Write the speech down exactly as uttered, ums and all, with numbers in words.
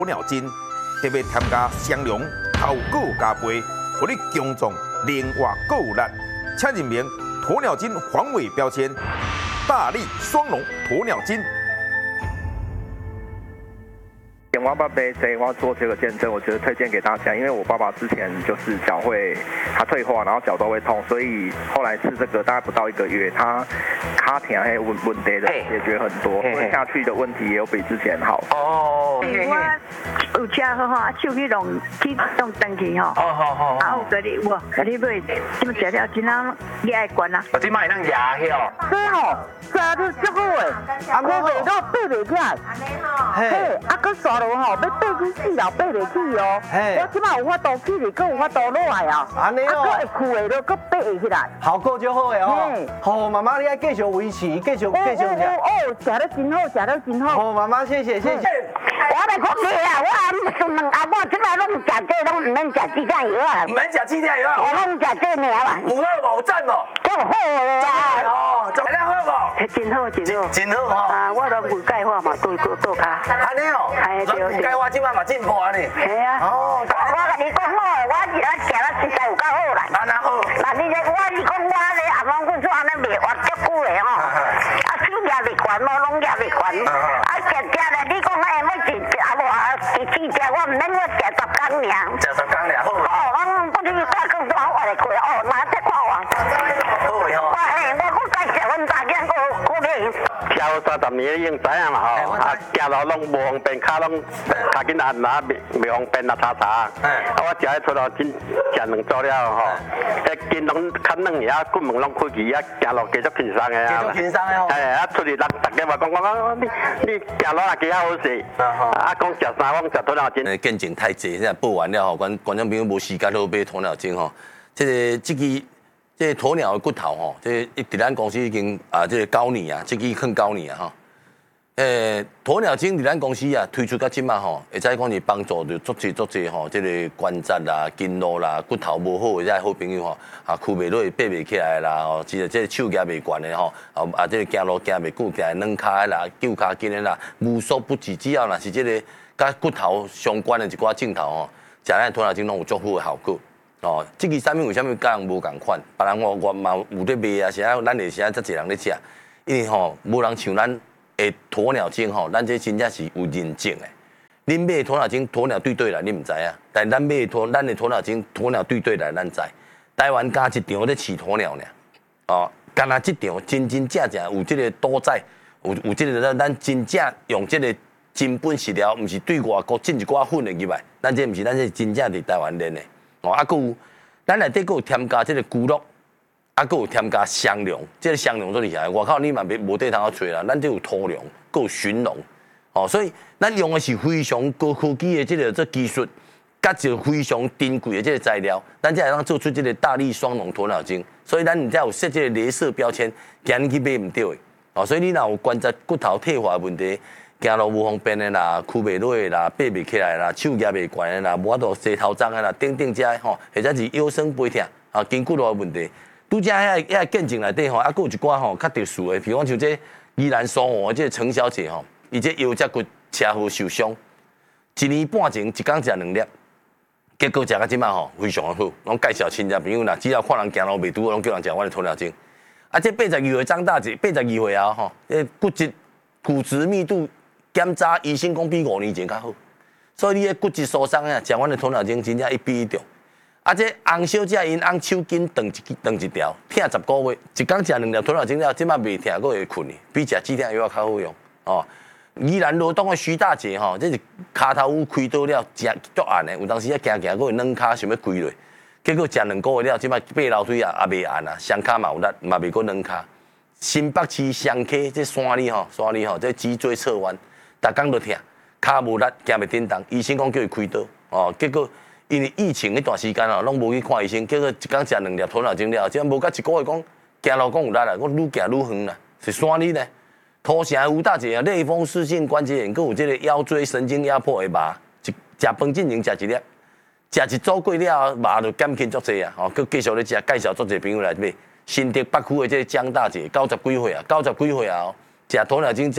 鸵鸟精特别添加双龙、头骨加倍，让你强壮、灵活、够有力。请认明鸵鸟精防伪标签，大力双龙鸵鸟精。 我爸爸这我要做这个见证，我觉得推荐给大家，因为我爸爸之前就是脚会他退化，然后脚都会痛，所以后来吃这个大概不到一个月，他卡疼还有问问题的解决很多，吞下去的问题也有比之前好。哦， 我有吃好吼，手去弄去弄登去吼。哦好好。啊，有给你我给你买，这么食了真好，你爱管啊？ 我今摆能牙去哦。 对吼，抓到足好诶，啊，我袂到爬袂起来。嘿，啊，佮刷落吼，要爬去四楼爬袂起哦。嘿，我即摆有法度起嚟，佮有法度落来啊。安尼哦。啊，佮会哭诶，都佮爬会起来。 好够就好诶哦。好，妈妈你爱继续维持，继续继续食。 哦，食得真好，食得真好。 好，妈妈谢谢谢谢。 我来讲你啊，我啊，两阿婆即摆拢食这，拢唔免食鸡蛋药啊。 唔免食鸡蛋药。 我拢食这尔啦。 有好无赞哦。 够好诶。 哦，质量好无？ 真好真好。 真好吼。 啊，我都有钙化嘛，都都都卡。 安尼哦。哎对。钙化即摆嘛进步啊你。 系啊。哦。我甲你讲好，我我食了实在有够好啦。 安那好。 那你咧，我是讲我咧阿公阮做安尼袂活足久诶吼。啊，手也袂悬，我拢也袂悬。啊，食食咧，你讲哎，要一啊无啊，一次食我唔免我食十工尔。 食十工尔好。 哦，我不如再讲多我来过哦，那再看我。 好诶吼。 我嘿，我我介绍阮大囝我我买。 食了三十年已经知影嘛吼，啊，行路拢无方便，脚拢脚紧按拿袂袂方便啊，叉叉。啊，我食迄出头真食两做了吼，迄筋拢较软个，啊，骨门拢开起，啊，行路继续轻松个啊。 继续轻松个吼。 哎，啊，出去人大家嘛讲讲，你你行路也几好势。啊，讲食啥，我讲食鸵鸟精。 见证太济，现在报完了吼，观观众朋友无时间好买鸵鸟精吼。这个这支这鸵鸟的骨头吼，这伫咱公司已经啊，这个九年啊，这支很九年啊吼。诶，鸵鸟精伫咱公司啊推出到即马吼，会使讲是帮助着足济足济吼，这个关节啦、筋络啦、骨头无好的这好朋友吼，啊，屈袂落、爬袂起来啦，吼，其实这手举袂悬的吼，啊啊，这个行路行袂久，行软骹啦、旧骹筋的啦，无所不至，只要若是这个甲骨头相关的一寡镜头吼，食咱鸵鸟精拢有足好的效果。哦，这个产品为虾米甲人无共款？别人我我嘛有咧卖啊，是啊，咱会是啊，遮济人咧食，因为吼无人像咱。诶，鸵鸟精吼，咱这真正是有认证诶。恁买鸵鸟精，鸵鸟对对来，你唔知啊？但咱买鸵，咱的鸵鸟精，鸵鸟对对来，咱知。台湾加一场咧饲鸵鸟呢，哦，干那一场真真正正有这个多在，有有这个咱真正用这个真本饲料，唔是对外国进一寡粉的入来，咱这唔是，咱这是真正伫台湾练的。哦，啊，佮有咱内底佮有添加这个骨肉。啊，佮有添加香龙，这个香龙做厉害，外口你嘛袂无地通好找啦。咱这有土龙，佮有驯龙，哦，所以咱用的是非常高科技的这个这技术，甲一个非常珍贵的这个材料，咱才会当做出这个大力双龙鸵鸟精。所以咱你才有设这个镭射标签，惊你去买唔到的。哦，所以你若有关节骨头退化问题，行路无方便的啦，屈袂落的啦，爬袂起来啦，手举袂悬的啦，无法度洗头脏的啦，等等这吼，或者是腰酸背痛啊，筋骨路的问题。拄则遐遐见证内底吼，啊，佫有一寡吼较特殊的，比如讲像这宜兰苏澳这陈小姐吼，伊这腰脊骨车祸受伤，一年半前一工食两粒，结果食到即马吼非常好，拢介绍亲戚朋友啦，只要看人行路袂拄，拢叫人食我的鸵鸟精。啊，这八十二岁张大姐，八十二岁啊吼，这骨质骨质密度检查医生讲比五年前较好，所以你的骨质疏松啊，食我的鸵鸟精真正一比一中。啊，这洪小姐因洪手筋断一断一条，疼十个月，一工食两粒鸵鸟精了，即马袂疼，佫会困呢，比食止疼药较好用哦。宜兰罗东的徐大姐吼，这是骹头有开刀了，食足暗的，有当时啊行行佫会软骹，想要跪落，结果食两个月了，即马爬楼梯啊也袂按啊，双骹嘛有力，嘛袂佫软骹。新北市双溪这山里吼，山里吼，这脊椎侧弯，逐工都疼，骹无力，行袂叮当，医生讲叫伊开刀哦，结果。因为疫情那段时间哦，拢无去看医生，结果一工食两粒鸵鸟精了，即无甲一个月讲行路讲有力啦，我愈行愈远啦，是山里呢。土城吴大姐啊，类风湿性关节炎，佮有这个腰椎神经压迫的麻，一食饭进前食一粒，食一组过了，麻就减轻足济啊。吼，佮继续咧食，介绍足济朋友来买。新竹北区的这个江大姐，九十几岁啊，九十几岁啊，食鸵鸟精食